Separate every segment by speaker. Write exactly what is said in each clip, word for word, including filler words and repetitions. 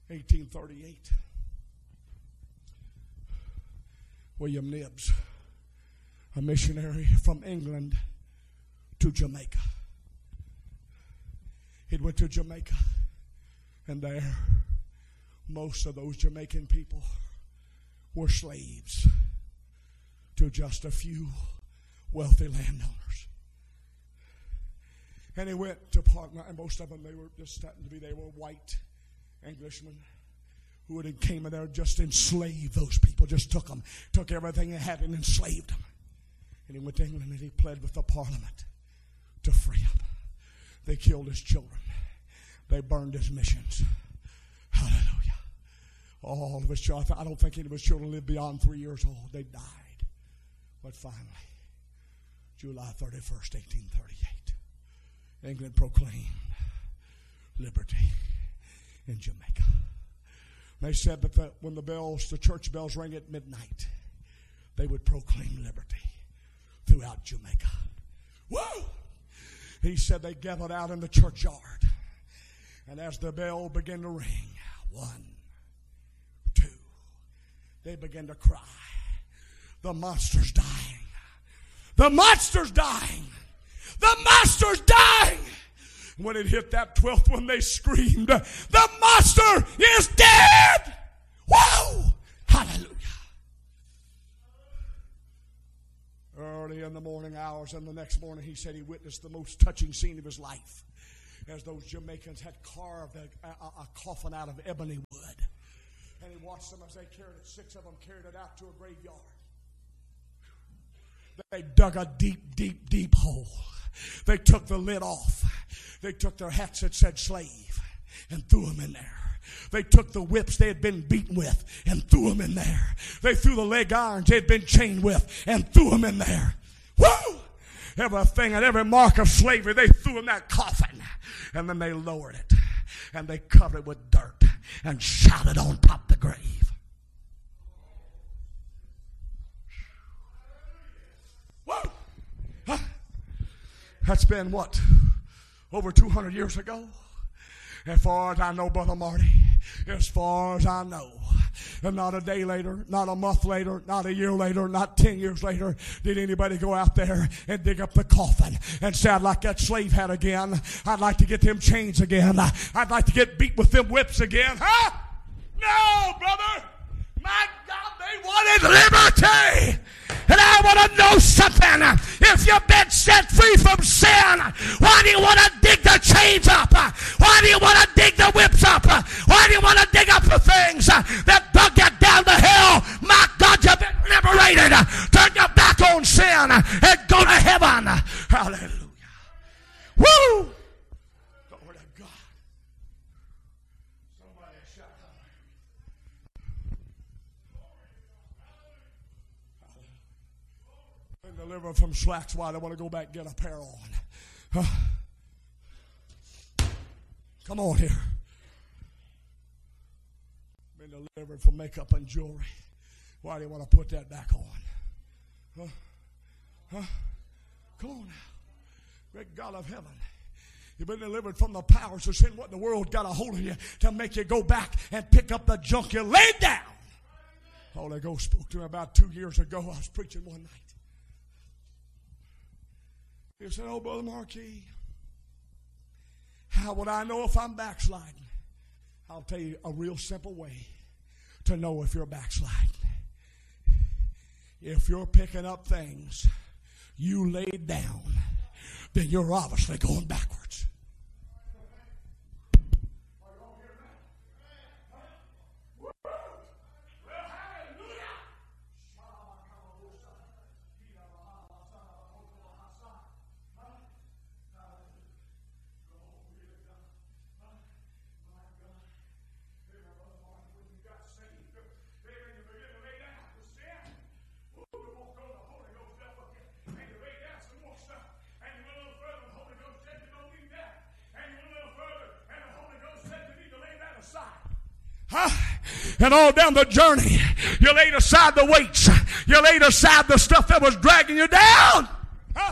Speaker 1: eighteen thirty-eight. William Nibbs, a missionary from England to Jamaica. He went to Jamaica, and there most of those Jamaican people were slaves to just a few wealthy landowners. And he went to Parkland, and most of them, they were just starting to be, they were white Englishmen who would have came in there, just enslaved those people, just took them, took everything they had and enslaved them. And he went to England and he pled with the Parliament to free them. They killed his children. They burned his missions. Hallelujah. All of his children, I don't think any of his children lived beyond three years old. They died. But finally, July thirty-first, eighteen thirty-eight, England proclaimed liberty in Jamaica. They said that the, when the bells, the church bells rang at midnight, they would proclaim liberty throughout Jamaica. Whoa! He said they gathered out in the churchyard, and as the bell began to ring, one, two, they began to cry, the monster's dying. The monster's dying. The monster's dying. When it hit that twelfth one, they screamed, the monster is dead! Whoa! Hallelujah. Early in the morning hours and the next morning, he said he witnessed the most touching scene of his life as those Jamaicans had carved a, a, a coffin out of ebony wood. And he watched them as they carried it. Six of them carried it out to a graveyard. They dug a deep, deep, deep hole. They took the lid off. They took their hats that said slave and threw them in there. They took the whips they had been beaten with and threw them in there. They threw the leg irons they had been chained with and threw them in there. Woo! Everything and every mark of slavery, they threw in that coffin. And then they lowered it. And they covered it with dirt and shouted on top of the grave. Woo! Huh? That's been what? Over two hundred years ago? As far as I know, Brother Marty, as far as I know, and not a day later, not a month later, not a year later, not ten years later, did anybody go out there and dig up the coffin and say, I'd like that slave hat again. I'd like to get them chains again. I'd like to get beat with them whips again. Huh? No, brother. My God, they wanted liberty. And I want to know something. If you've been set free from sin, why do you want to dig the chains up? Why do you want to dig the whips up? Why do you want to dig up the things that dug you down to hell? My God, you've been liberated. Turn your back on sin and go to heaven. Hallelujah. Woo! Glory to God. Somebody shout delivered from slacks. Why they want to go back and get a pair on. Huh? Come on here. Been delivered from makeup and jewelry. Why do you want to put that back on? Huh? Huh? Come on now. Great God of heaven. You've been delivered from the powers of sin. What in the world got a hold of you to make you go back and pick up the junk you laid down? Holy Ghost spoke to me about two years ago. I was preaching one night. He said, oh, Brother Marquis, how would I know if I'm backsliding? I'll tell you a real simple way to know if you're backsliding. If you're picking up things you laid down, then you're obviously going backwards. Huh? And all down the journey, you laid aside the weights. You laid aside the stuff that was dragging you down. Huh?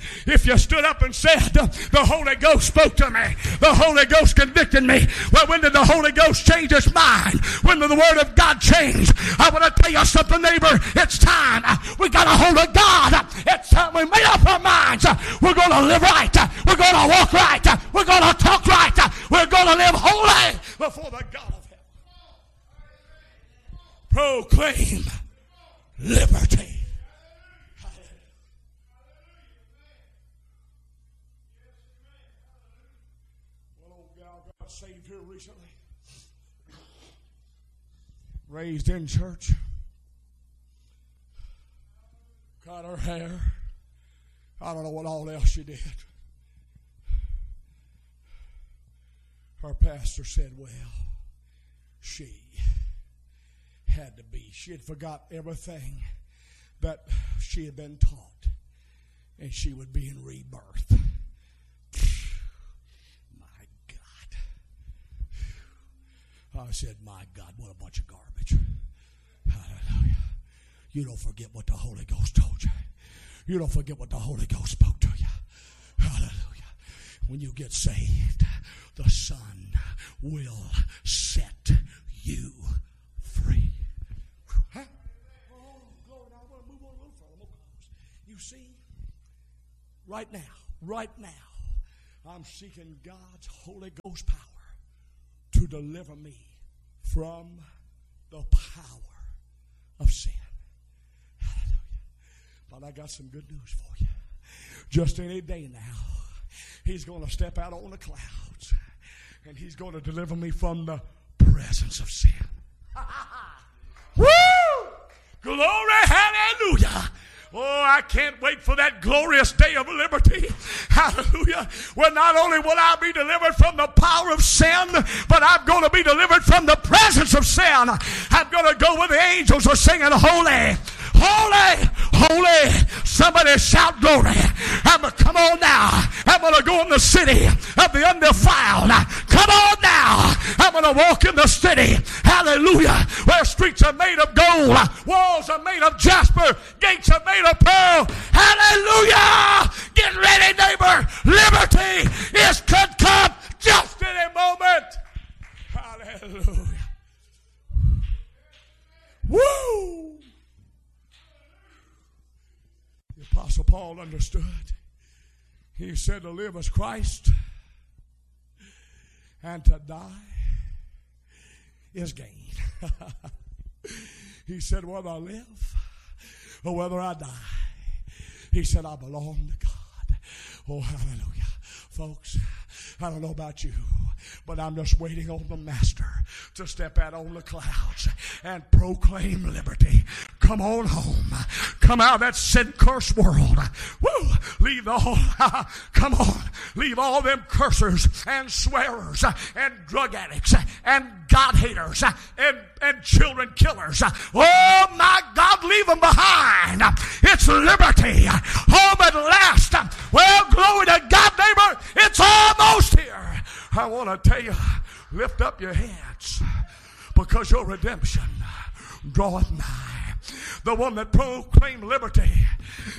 Speaker 1: if you stood up and said, the Holy Ghost spoke to me, the Holy Ghost convicted me. Well, when did the Holy Ghost change his mind? When did the Word of God change? I want to tell you something, neighbor. It's time. We got a hold of God. It's time we made up our minds. We're going to live right. We're going to walk right. We're going to talk right. We're going to live holy before the God of heaven. Proclaim liberty. Well, old gal got saved here recently. Raised in church. Cut her hair. I don't know what all else she did. Her pastor said, well, she had to be. She had forgot everything that she had been taught, and she would be in rebirth. My God. I said, my God, what a bunch of garbage. Hallelujah. You don't forget what the Holy Ghost told you. You don't forget what the Holy Ghost spoke to you. Hallelujah. When you get saved, the Son will set you free. Huh? Oh, glory. Now I want to move on a little further. I'm gonna close. You see, right now, right now, I'm seeking God's Holy Ghost power to deliver me from the power of sin. Hallelujah. But I got some good news for you. Just any day now, He's going to step out on the clouds, and He's going to deliver me from the presence of sin. Woo! Glory, hallelujah. Oh, I can't wait for that glorious day of liberty. Hallelujah. Well, not only will I be delivered from the power of sin, but I'm going to be delivered from the presence of sin. I'm going to go where the angels are singing, holy, holy, holy. Somebody shout glory. I'm going to come on now. I'm going to go in the city of the undefiled. Come on now. I'm going to walk in the city. Hallelujah. Where streets are made of gold. Walls are made of jasper. Gates are made of pearl. Hallelujah. Get ready, neighbor. Liberty is could come just any moment. Hallelujah. Woo. The Apostle Paul understood. He said to live as Christ and to die is gain. He said whether I live or whether I die, he said I belong to God. Oh, hallelujah. Folks, I don't know about you, but I'm just waiting on the Master to step out on the clouds and proclaim liberty. Come on home. Come out of that sin cursed world. Woo! Leave the whole, come on. Leave all them cursers and swearers and drug addicts and God haters and, and children killers. Oh my God, leave them behind. It's liberty. Home at last. Well, glory to God, neighbor. It's almost here. I want to tell you, lift up your heads because your redemption draweth nigh. The one that proclaimed liberty